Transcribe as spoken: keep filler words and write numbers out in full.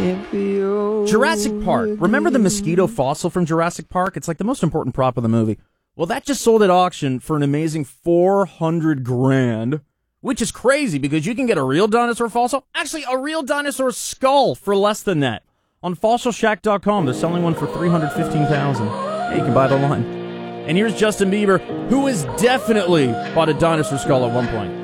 Jurassic Park. Remember the mosquito fossil from Jurassic Park? It's like the most important prop of the movie. Well, that just sold at auction for an amazing four hundred grand, which is crazy because you can get a real dinosaur fossil, actually a real dinosaur skull for less than that. On fossil shack dot com, they're selling one for three hundred fifteen thousand dollars. Hey, you can buy it online. And here's Justin Bieber, who has definitely bought a dinosaur skull at one point.